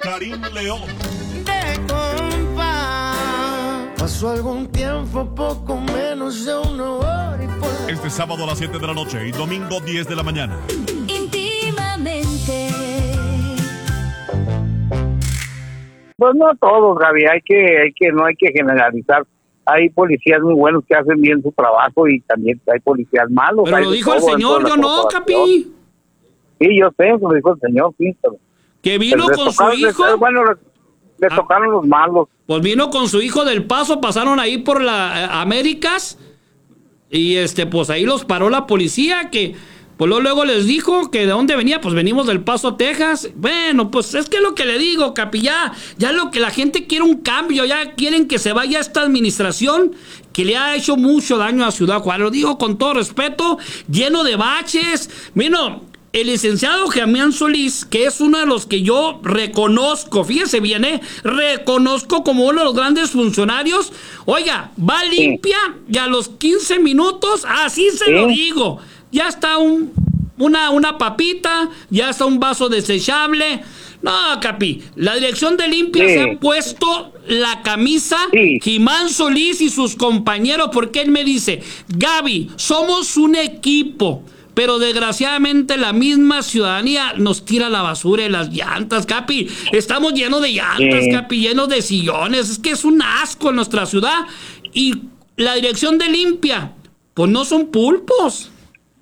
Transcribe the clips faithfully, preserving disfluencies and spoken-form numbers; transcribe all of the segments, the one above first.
Karim León. De compa, pasó algún tiempo, poco menos de una hora y por... Este sábado a las siete de la noche y domingo diez de la mañana. Íntimamente. Pues no todos, Gaby, hay que, hay que, no hay que generalizar. Hay policías muy buenos que hacen bien su trabajo y también hay policías malos. Pero hay lo de dijo el todo en señor, toda yo la no, corporación. Capi. Sí, yo sé, lo dijo el señor, sí. Pero, Que vino pero con les su tocaron- hijo. les- bueno, les, les Ah. tocaron los malos. Pues vino con su hijo del Paso, pasaron ahí por la eh, Américas y este, pues ahí los paró la policía que, pues luego, luego les dijo que de dónde venía, pues venimos del Paso, Texas. Bueno, pues es que lo que le digo, Capi, ya, ya lo que la gente quiere un cambio, ya quieren que se vaya esta administración que le ha hecho mucho daño a Ciudad Juárez. Lo digo con todo respeto, lleno de baches. Mira, el licenciado Damián Solís, que es uno de los que yo reconozco, fíjese bien, ¿eh? Reconozco como uno de los grandes funcionarios. Oiga, va limpia y a los quince minutos, así se Sí. lo digo, ya está un, una, una papita, ya está un vaso desechable. No, Capi, la dirección de limpia Sí. se ha puesto la camisa Sí. Damián Solís y sus compañeros, porque él me dice, Gaby, somos un equipo. Pero desgraciadamente la misma ciudadanía nos tira la basura y las llantas, Capi. Estamos llenos de llantas, Sí. Capi, llenos de sillones. Es que es un asco en nuestra ciudad. Y la dirección de limpia, pues no son pulpos.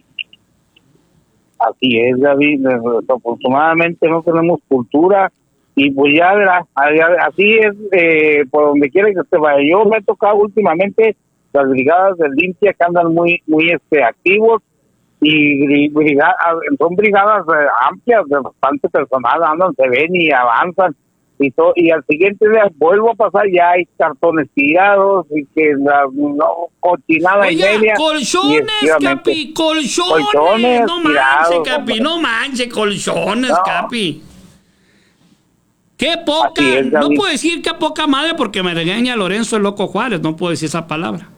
Así es, Gaby. Desafortunadamente no tenemos cultura y pues ya verá, así es, eh, por donde quiera que se vaya. Yo me he tocado últimamente las brigadas de limpia que andan muy, muy este, activos. Y brigadas, son brigadas eh, amplias, de bastante personal, andan, se ven y avanzan y todo, y al siguiente día vuelvo a pasar, ya hay cartones tirados y que la no, cochinada y Oiga, media. colchones, y efectivamente, Capi, colchones. colchones no manche, tirados, Capi, hombre. no manche, colchones, No. Capi. Qué poca, Así es, no Gaby. puedo decir qué poca madre porque me regaña Lorenzo el Loco Juárez, no puedo decir esa palabra.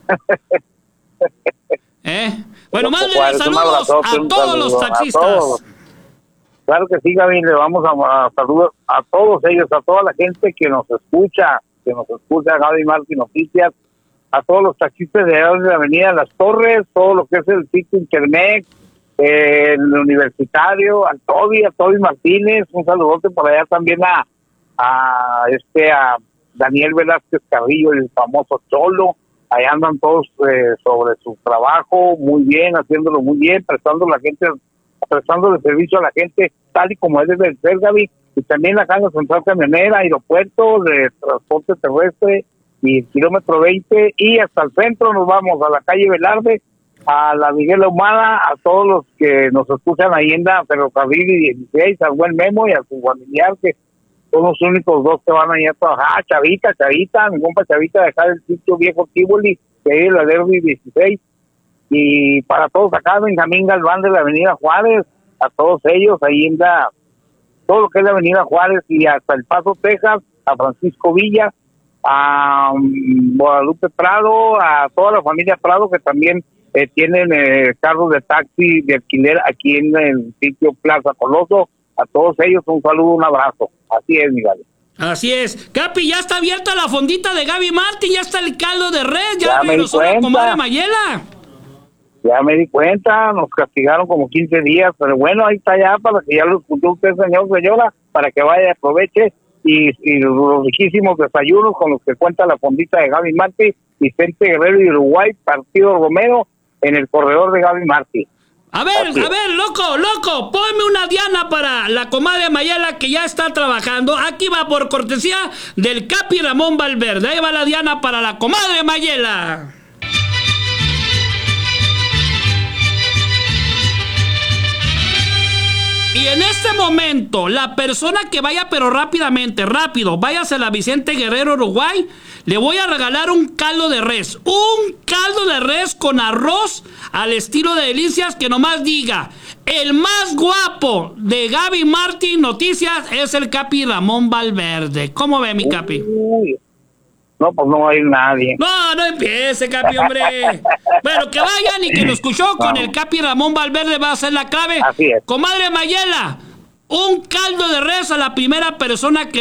¿Eh? Bueno, Loco mándale Juárez, un saludos abrazote, a un todos saludo los a taxistas. todos. Claro que sí, Gaby, le vamos a, a saludar a todos ellos, a toda la gente que nos escucha, que nos escucha, Gaby Martín Noticias, a todos los taxistas de la avenida Las Torres, todo lo que es el sitio Internet, eh, el universitario, a Toby, a Toby Martínez, un saludote por allá también a, a este a Daniel Velázquez Carrillo, el famoso Cholo. Ahí andan todos eh, sobre su trabajo, muy bien, haciéndolo muy bien, prestando la gente, prestando el servicio a la gente tal y como debe de ser, Gaby. Y también acá en la central camionera, aeropuerto, de transporte terrestre y el kilómetro veinte y hasta el centro nos vamos a la calle Velarde, a la Miguel Ahumada, a todos los que nos escuchan ahí en la ferrocarril dieciséis, al buen Memo y a su familiar, que son los únicos dos que van ahí a trabajar. Chavita, Chavita, mi compa Chavita, de acá del sitio Viejo Tivoli, que hay en la Derby dieciséis, y para todos acá, Benjamín Galván de la Avenida Juárez, a todos ellos, ahí en la, todo lo que es la Avenida Juárez y hasta El Paso, Texas, a Francisco Villa, a um, Guadalupe Prado, a toda la familia Prado que también eh, tienen eh, carros de taxi de alquiler aquí en el sitio Plaza Coloso. A todos ellos un saludo, un abrazo. Así es, mi Gaby. Así es. Capi, ya está abierta la fondita de Gaby Martín, ya está el caldo de res, ya, Ya me di regresó la cuenta. comadre Mayela. Ya me di cuenta, nos castigaron como quince días, pero bueno, ahí está ya para que ya lo escuchó usted, señor, señora, para que vaya y aproveche y, y los riquísimos desayunos con los que cuenta la fondita de Gaby Martín, Vicente Guerrero y Uruguay, Partido Romero, en el corredor de Gaby Martín. A ver, Así a es. ver, loco, loco, ponme una diana para la comadre Mayela que ya está trabajando. Aquí va por cortesía del Capi Ramón Valverde. Ahí va la diana para la comadre Mayela. Y en este momento, la persona que vaya, pero rápidamente, rápido, váyase a la Vicente Guerrero, Uruguay, le voy a regalar un caldo de res. Un caldo de res con arroz al estilo de Delicias, que nomás diga, el más guapo de Gaby Martín Noticias es el Capi Ramón Valverde. ¿Cómo ve, mi Capi? Uy, no, pues no va a ir nadie. No, no empiece, Capi, hombre. Bueno, que vayan y que lo escuchó con el Capi Ramón Valverde va a ser la clave. Así es. Comadre Mayela, un caldo de res a la primera persona que